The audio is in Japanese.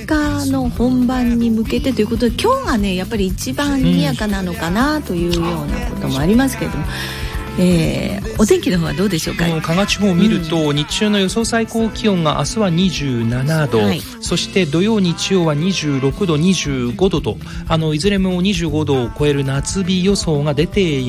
日の本番に向けてということで、今日がねやっぱり一番賑やかなのかなというようなこともありますけれども、お天気の方はどうでしょうか。 加賀地方を見ると、日中の予想最高気温が明日は27度、そして土曜日曜は26度25度といずれも25度を超える夏日予想が出てい